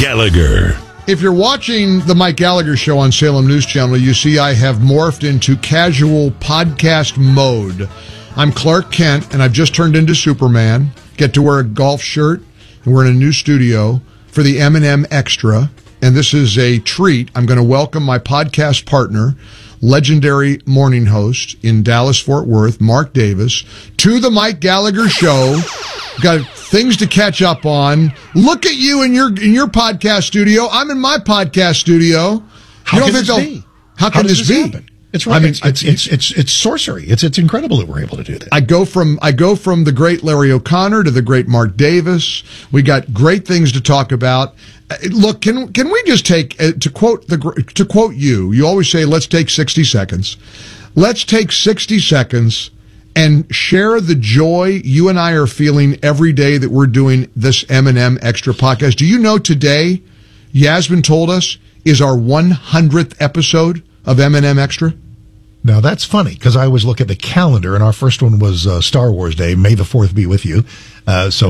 Gallagher. If you're watching the Mike Gallagher Show on Salem News Channel, you see I have morphed into casual podcast mode. I'm Clark Kent, and I've just turned into Superman. Get to wear a golf shirt, and we're in a new studio for the M&M Extra, and this is a treat. I'm going to welcome my podcast partner, legendary morning host in Dallas-Fort Worth, Mark Davis, to the Mike Gallagher Show. Got things to catch up on. Look at you in your podcast studio. I'm in my podcast studio. How can this be? How can this be? Happen? It's right. I mean, it's sorcery. It's incredible that we're able to do that. I go from the great Larry O'Connor to the great Mark Davis. We got great things to talk about. Look, can we just take to quote you? You always say, "Let's take 60 seconds." Let's take 60 seconds and share the joy you and I are feeling every day that we're doing this M&M Extra podcast. Do you know today, Yasmin told us, is our 100th episode of M&M Extra? Now, that's funny, because I always look at the calendar, and our first one was Star Wars Day. May the 4th be with you. So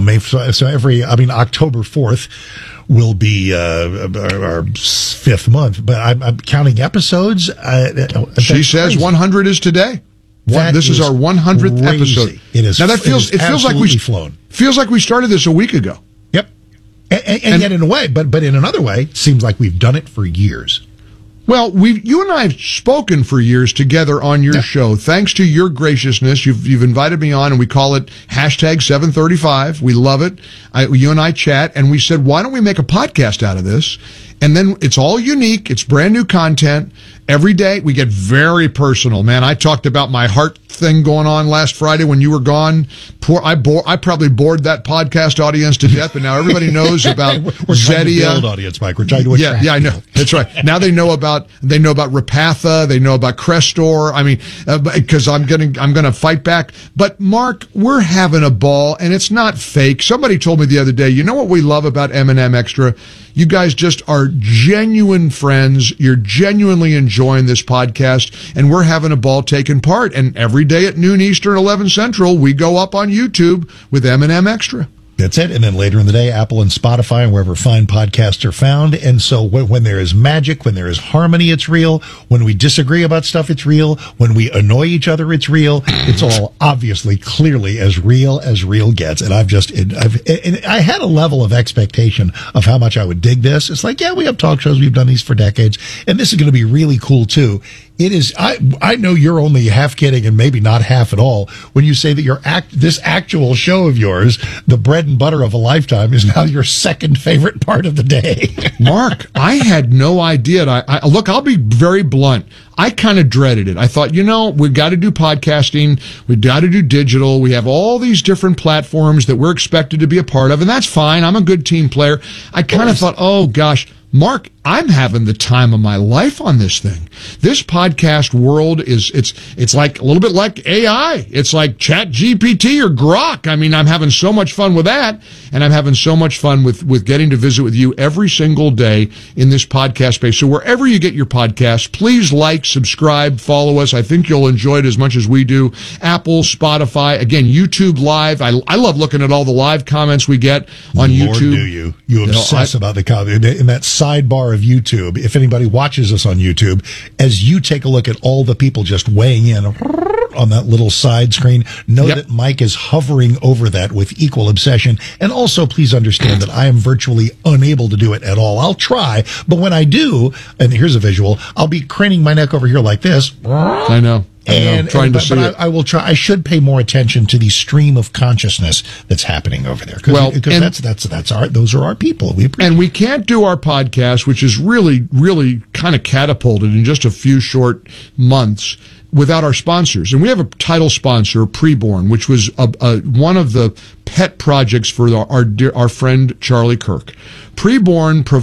October 4th will be our 5th month. But I'm counting episodes. She says 100 is today. This is our 100th crazy. Episode. It is. Now that feels like we started this a week ago. Yep. And yet, in a way, but in another way, it seems like we've done it for years. Well, you and I have spoken for years together on your show. Thanks to your graciousness, you've invited me on, and we call it #735. We love it. You and I chat, and we said, why don't we make a podcast out of this? And then it's all unique. It's brand new content. Every day we get very personal, man. I talked about my heart thing going on last Friday when you were gone. I probably bored that podcast audience to death, but now everybody knows about Zetia. Build audience, Mike. We're trying to attract. Yeah, I know. That's right. Now they know about Repatha. They know about Crestor. I mean, because I'm gonna fight back. But Mark, we're having a ball, and it's not fake. Somebody told me the other day, you know what we love about M&M Extra? You guys just are genuine friends. You're genuinely enjoying this podcast, and we're having a ball taking part. And every day at noon Eastern, 11 Central, we go up on YouTube with M&M Extra. That's it. And then later in the day, Apple and Spotify and wherever fine podcasts are found. And so when there is magic, when there is harmony, it's real. When we disagree about stuff, it's real. When we annoy each other, it's real. It's all obviously, clearly as real gets. And I had a level of expectation of how much I would dig this. It's like, yeah, we have talk shows. We've done these for decades. And this is going to be really cool too. It is. I know you're only half kidding and maybe not half at all when you say that this actual show of yours, the bread and butter of a lifetime, is now your second favorite part of the day. Mark, I had no idea. Look, I'll be very blunt. I kind of dreaded it. I thought, we've got to do podcasting. We've got to do digital. We have all these different platforms that we're expected to be a part of, and that's fine. I'm a good team player. I kind of thought, oh, gosh, Mark, I'm having the time of my life on this thing. This podcast world it's like a little bit like AI. It's like ChatGPT or Grok. I mean, I'm having so much fun with that, and I'm having so much fun with getting to visit with you every single day in this podcast space. So wherever you get your podcasts, please like, subscribe, follow us. I think you'll enjoy it as much as we do. Apple, Spotify, again, YouTube Live. I love looking at all the live comments we get on YouTube. Lord, do you? You obsess about the comment in that sidebar of YouTube. If anybody watches us on YouTube, as you take a look at all the people just weighing in on that little side screen, know that Mike is hovering over that with equal obsession. And also, please understand that I am virtually unable to do it at all. I'll try, but when I do, and here's a visual, I'll be craning my neck over here like this. I know. I will try. I should pay more attention to the stream of consciousness that's happening over there. Those are our people. And we can't do our podcast, which is really, really kind of catapulted in just a few short months, without our sponsors. And we have a title sponsor, Preborn, which was one of the pet projects for our friend Charlie Kirk. Preborn